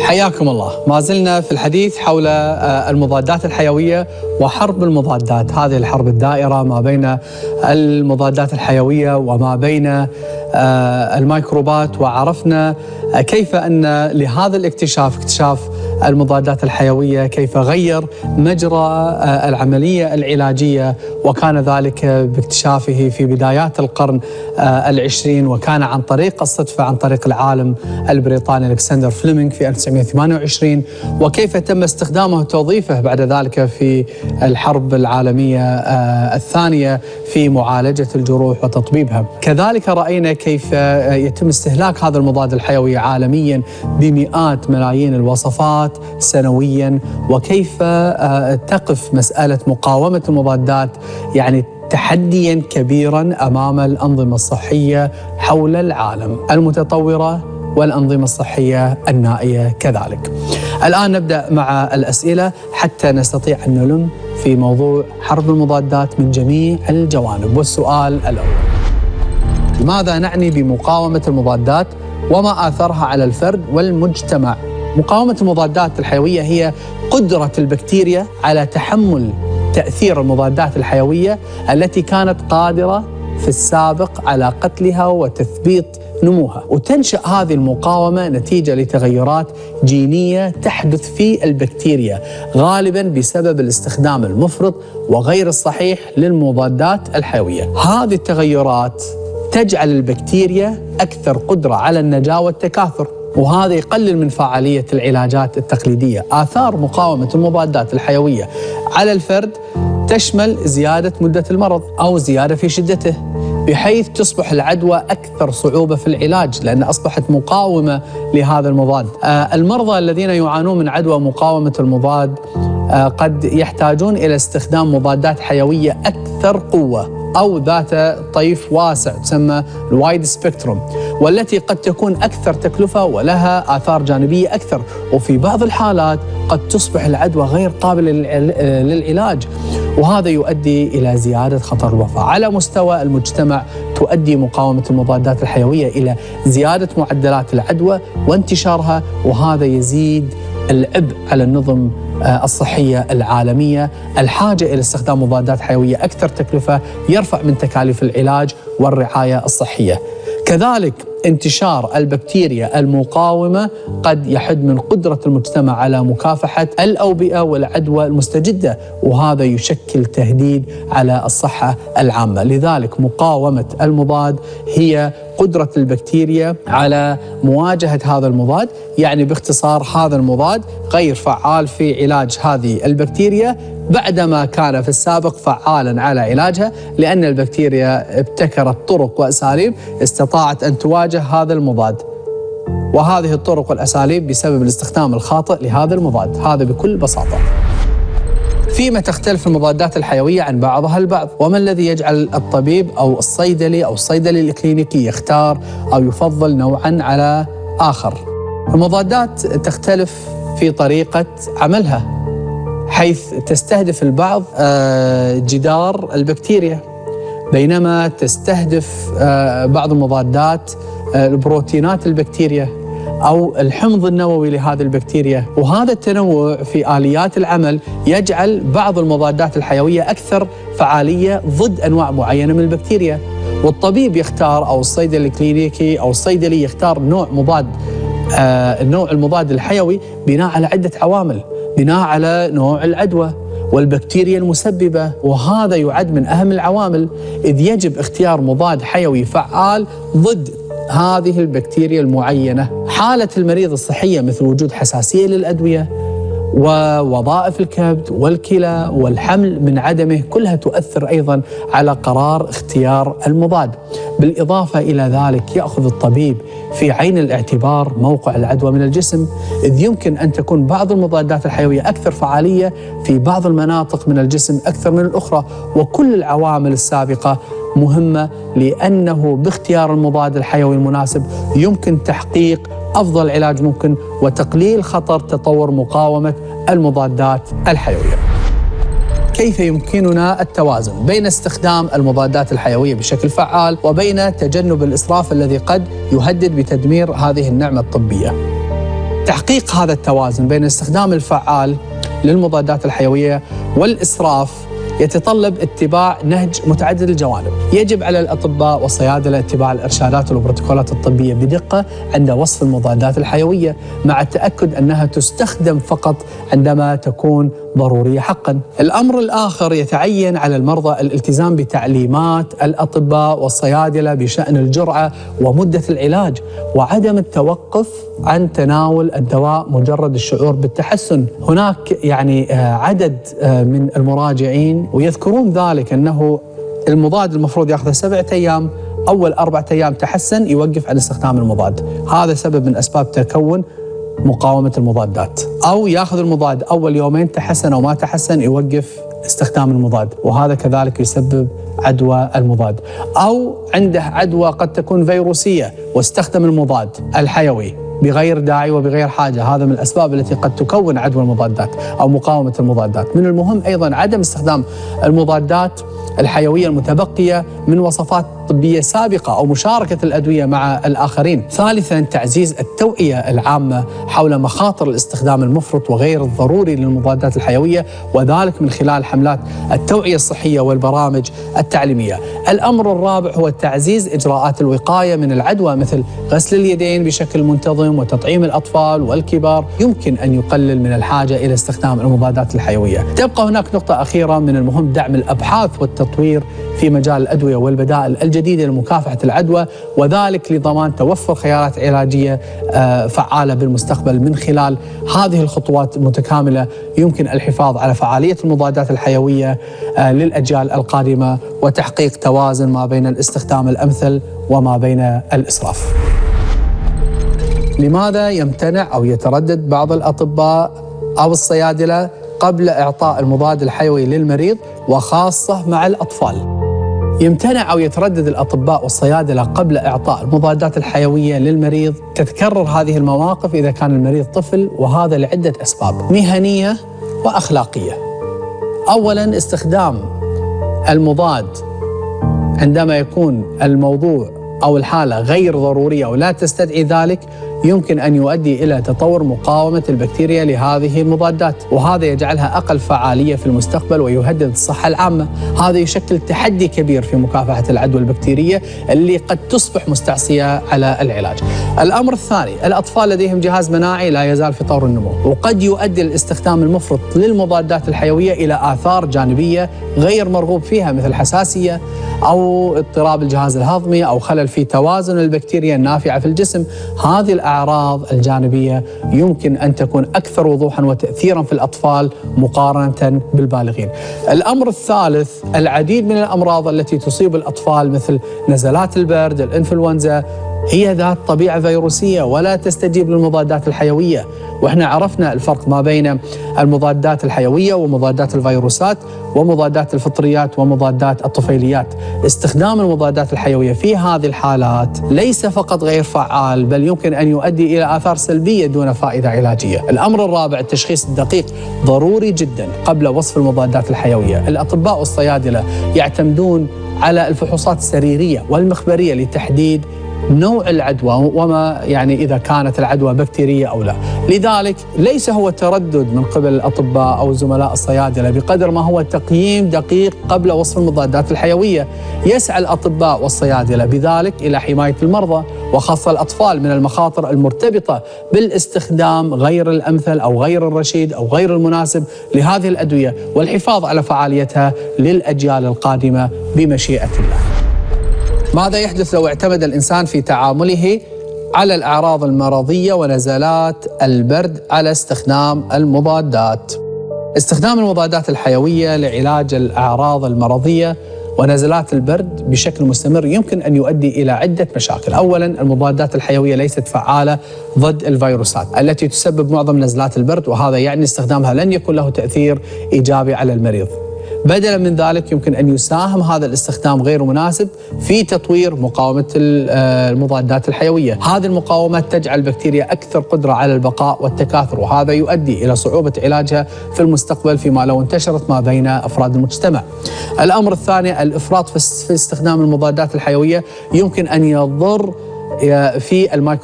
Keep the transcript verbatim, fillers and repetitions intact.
حياكم الله. ما زلنا في الحديث حول المضادات الحيوية وحرب المضادات، هذه الحرب الدائرة ما بين المضادات الحيوية وما بين الميكروبات. وعرفنا كيف أن لهذا الاكتشاف، اكتشاف المضادات الحيوية، كيف غير مجرى العملية العلاجية، وكان ذلك باكتشافه في بدايات القرن العشرين، وكان عن طريق الصدفة عن طريق العالم البريطاني ألكسندر فليمنغ في ألف وتسعمائة وثمانية وعشرين، وكيف تم استخدامه وتوظيفه بعد ذلك في الحرب العالمية الثانية في معالجة الجروح وتطبيبها. كذلك رأينا كيف يتم استهلاك هذا المضاد الحيوي عالميا بمئات ملايين الوصفات سنويا، وكيف تقف مسألة مقاومة المضادات يعني تحديا كبيرا أمام الأنظمة الصحية حول العالم المتطورة والأنظمة الصحية النائية كذلك. الآن نبدأ مع الأسئلة حتى نستطيع أن نلم في موضوع حرب المضادات من جميع الجوانب. والسؤال الأول: لماذا نعني بمقاومة المضادات وما آثارها على الفرد والمجتمع؟ مقاومة المضادات الحيوية هي قدرة البكتيريا على تحمل تأثير المضادات الحيوية التي كانت قادرة في السابق على قتلها وتثبيط نموها. وتنشأ هذه المقاومة نتيجة لتغيرات جينية تحدث في البكتيريا، غالباً بسبب الاستخدام المفرط وغير الصحيح للمضادات الحيوية. هذه التغيرات تجعل البكتيريا أكثر قدرة على النجاة والتكاثر، وهذا يقلل من فعالية العلاجات التقليدية. آثار مقاومة المضادات الحيوية على الفرد تشمل زيادة مدة المرض أو زيادة في شدته، بحيث تصبح العدوى أكثر صعوبة في العلاج لأن أصبحت مقاومة لهذا المضاد. آه المرضى الذين يعانون من عدوى مقاومة المضاد آه قد يحتاجون إلى استخدام مضادات حيوية أكثر قوة أو ذات طيف واسع تسمى الوايد سبيكتروم، والتي قد تكون أكثر تكلفة ولها آثار جانبية أكثر، وفي بعض الحالات قد تصبح العدوى غير قابلة للعلاج، وهذا يؤدي إلى زيادة خطر الوفاة. على مستوى المجتمع تؤدي مقاومة المضادات الحيوية إلى زيادة معدلات العدوى وانتشارها، وهذا يزيد العبء على النظم الصحية العالمية. الحاجة إلى استخدام مضادات حيوية أكثر تكلفة يرفع من تكاليف العلاج والرعاية الصحية. كذلك انتشار البكتيريا المقاومة قد يحد من قدرة المجتمع على مكافحة الأوبئة والعدوى المستجدة، وهذا يشكل تهديد على الصحة العامة. لذلك مقاومة المضاد هي قدرة البكتيريا على مواجهة هذا المضاد، يعني باختصار هذا المضاد غير فعال في علاج هذه البكتيريا بعدما كان في السابق فعالا على علاجها، لأن البكتيريا ابتكرت طرق وأساليب استطاعت أن تواجه هذا المضاد، وهذه الطرق والأساليب بسبب الاستخدام الخاطئ لهذا المضاد. هذا بكل بساطة. فيما تختلف المضادات الحيوية عن بعضها البعض؟ وما الذي يجعل الطبيب أو الصيدلي أو الصيدلي الإكلينيكي يختار أو يفضل نوعا على آخر؟ المضادات تختلف في طريقة عملها، حيث تستهدف البعض جدار البكتيريا، بينما تستهدف بعض المضادات البروتينات البكتيريا أو الحمض النووي لهذه البكتيريا. وهذا التنوع في آليات العمل يجعل بعض المضادات الحيوية أكثر فعالية ضد أنواع معينة من البكتيريا، والطبيب يختار أو الصيدلي الكلينيكي أو الصيدلي يختار نوع مضاد آه النوع المضاد الحيوي بناء على عدة عوامل، بناء على نوع العدوى والبكتيريا المسببة، وهذا يعد من أهم العوامل، إذ يجب اختيار مضاد حيوي فعال ضد هذه البكتيريا المعينة. حالة المريض الصحية مثل وجود حساسية للأدوية ووظائف الكبد والكلى والحمل من عدمه كلها تؤثر أيضا على قرار اختيار المضاد. بالإضافة إلى ذلك يأخذ الطبيب في عين الاعتبار موقع العدوى من الجسم، إذ يمكن أن تكون بعض المضادات الحيوية أكثر فعالية في بعض المناطق من الجسم أكثر من الأخرى، وكل العوامل السابقة مهمة، لأنه باختيار المضاد الحيوي المناسب يمكن تحقيق أفضل علاج ممكن وتقليل خطر تطور مقاومة المضادات الحيوية. كيف يمكننا التوازن بين استخدام المضادات الحيوية بشكل فعال وبين تجنب الإسراف الذي قد يهدد بتدمير هذه النعمة الطبية؟ تحقيق هذا التوازن بين الاستخدام الفعال للمضادات الحيوية والإسراف يتطلب اتباع نهج متعدد الجوانب. يجب على الأطباء والصيادلة اتباع الإرشادات والبروتوكولات الطبية بدقة عند وصف المضادات الحيوية، مع التأكد أنها تستخدم فقط عندما تكون ضرورية حقا. الأمر الآخر، يتعين على المرضى الالتزام بتعليمات الأطباء والصيادلة بشأن الجرعة ومدة العلاج، وعدم التوقف عن تناول الدواء مجرد الشعور بالتحسن. هناك يعني عدد من المراجعين ويذكرون ذلك أنه المضاد المفروض يأخذ سبعة أيام، أول أربعة أيام تحسن يوقف عن استخدام المضاد. هذا سبب من أسباب تكون مقاومة المضادات. أو يأخذ المضاد أول يومين تحسن أو ما تحسن يوقف استخدام المضاد، وهذا كذلك يسبب عدوى المضاد. أو عنده عدوى قد تكون فيروسية واستخدم المضاد الحيوي بغير داعي وبغير حاجة، هذا من الأسباب التي قد تكون عدوى المضادات أو مقاومة المضادات. من المهم أيضا عدم استخدام المضادات الحيوية المتبقية من وصفات طبية سابقة أو مشاركة الأدوية مع الآخرين. ثالثا، تعزيز التوعية العامة حول مخاطر الاستخدام المفرط وغير الضروري للمضادات الحيوية، وذلك من خلال حملات التوعية الصحية والبرامج التعليمية. الأمر الرابع هو تعزيز إجراءات الوقاية من العدوى، مثل غسل اليدين بشكل منتظم وتطعيم الأطفال والكبار، يمكن أن يقلل من الحاجة إلى استخدام المضادات الحيوية. تبقى هناك نقطة أخيرة، من المهم دعم الأبحاث والتطوير في مجال الأدوية والبدائل الجديدة لمكافحة العدوى، وذلك لضمان توفر خيارات علاجية فعالة بالمستقبل. من خلال هذه الخطوات المتكاملة يمكن الحفاظ على فعالية المضادات الحيوية للأجيال القادمة وتحقيق توازن ما بين الاستخدام الأمثل وما بين الإسراف. لماذا يمتنع أو يتردد بعض الأطباء أو الصيادلة قبل إعطاء المضاد الحيوي للمريض، وخاصة مع الأطفال؟ يمتنع أو يتردد الأطباء والصيادلة قبل إعطاء المضادات الحيوية للمريض. تتكرر هذه المواقف إذا كان المريض طفل، وهذا لعدة أسباب مهنية وأخلاقية. أولاً، استخدام المضاد عندما يكون الموضوع أو الحالة غير ضرورية ولا تستدعي ذلك يمكن أن يؤدي إلى تطور مقاومة البكتيريا لهذه المضادات، وهذا يجعلها أقل فعالية في المستقبل ويهدد الصحة العامة. هذا يشكل تحدي كبير في مكافحة العدوى البكتيرية اللي قد تصبح مستعصية على العلاج. الأمر الثاني، الأطفال لديهم جهاز مناعي لا يزال في طور النمو، وقد يؤدي الاستخدام المفرط للمضادات الحيوية إلى آثار جانبية غير مرغوب فيها، مثل حساسية أو اضطراب الجهاز الهضمي أو خلل في توازن البكتيريا النافعة في الجسم. هذه الأعراض الجانبية يمكن أن تكون أكثر وضوحاً وتأثيراً في الأطفال مقارنة بالبالغين. الأمر الثالث، العديد من الأمراض التي تصيب الأطفال مثل نزلات البرد، الإنفلونزا، هي ذات طبيعة فيروسية ولا تستجيب للمضادات الحيوية. وإحنا عرفنا الفرق ما بين المضادات الحيوية ومضادات الفيروسات ومضادات الفطريات ومضادات الطفيليات. استخدام المضادات الحيوية في هذه الحالات ليس فقط غير فعال، بل يمكن أن يؤدي إلى آثار سلبية دون فائدة علاجية. الأمر الرابع، التشخيص الدقيق ضروري جدا قبل وصف المضادات الحيوية. الأطباء والصيادلة يعتمدون على الفحوصات السريرية والمخبرية لتحديد نوع العدوى وما يعني إذا كانت العدوى بكتيرية أو لا. لذلك ليس هو تردد من قبل الأطباء أو زملاء الصيادلة بقدر ما هو تقييم دقيق قبل وصف المضادات الحيوية. يسعى الأطباء والصيادلة بذلك إلى حماية المرضى وخاصة الأطفال من المخاطر المرتبطة بالاستخدام غير الأمثل أو غير الرشيد أو غير المناسب لهذه الأدوية، والحفاظ على فعاليتها للأجيال القادمة بمشيئة الله. ماذا يحدث لو اعتمد الإنسان في تعامله على الأعراض المرضية ونزلات البرد على استخدام المضادات؟ استخدام المضادات الحيوية لعلاج الأعراض المرضية ونزلات البرد بشكل مستمر يمكن أن يؤدي إلى عدة مشاكل. أولاً، المضادات الحيوية ليست فعالة ضد الفيروسات التي تسبب معظم نزلات البرد، وهذا يعني استخدامها لن يكون له تأثير إيجابي على المريض. بدلا من ذلك يمكن أن يساهم هذا الاستخدام غير مناسب في تطوير مقاومة المضادات الحيوية. هذه المقاومات تجعل البكتيريا أكثر قدرة على البقاء والتكاثر، وهذا يؤدي إلى صعوبة علاجها في المستقبل فيما لو انتشرت ما بين أفراد المجتمع. الأمر الثاني، الإفراط في استخدام المضادات الحيوية يمكن أن يضر في الميكروبات